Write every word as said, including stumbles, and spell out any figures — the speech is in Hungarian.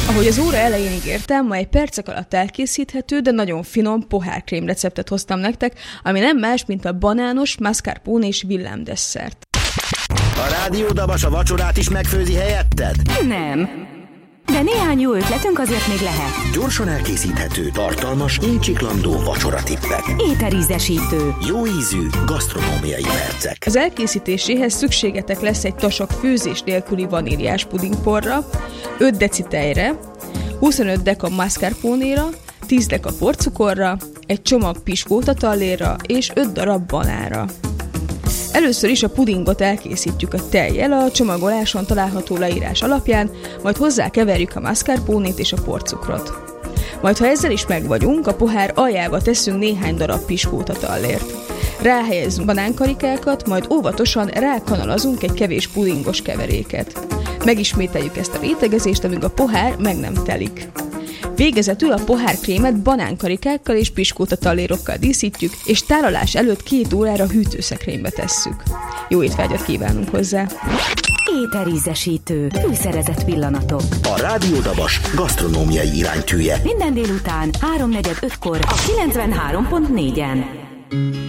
Ahogy az óra elején ígértem, ma egy percek alatt elkészíthető, de nagyon finom pohárkrém receptet hoztam nektek, ami nem más, mint a banános, mascarpone és villámdesszert. A Rádió Dabas a vacsorát is megfőzi helyetted? Nem. De néhány jó ötletünk azért még lehet. Gyorsan elkészíthető, tartalmas, incsiklandó vacsoratippek. Ételízesítő. Jó ízű, gasztronómiai percek. Az elkészítéséhez szükségetek lesz egy tasak főzés nélküli vaníliás pudingporra, öt deci tejre, huszonöt deka mascarpone-ra, tíz deka porcukorra, egy csomag piskótatalléra és öt darab banára. Először is a pudingot elkészítjük a tejjel a csomagoláson található leírás alapján, majd hozzá keverjük a mascarpone-t és a porcukrot. Majd ha ezzel is megvagyunk, a pohár aljába teszünk néhány darab piskótatallért. Ráhelyezzünk banánkarikákat, majd óvatosan rákanalazunk egy kevés pudingos keveréket. Megismételjük ezt a rétegezést, amíg a pohár meg nem telik. Végezetül a pohárkrémet banánkarikákkal és piskótatallérokkal díszítjük, és tálalás előtt két órára hűtőszekrénybe tesszük. Jó étvágyat kívánunk hozzá! Ételízesítő. Fűszerezett pillanatok. A Rádió Dabas gasztronómiai iránytűje. Minden délután háromnegyed ötkor a kilencvenhárom pont négyen.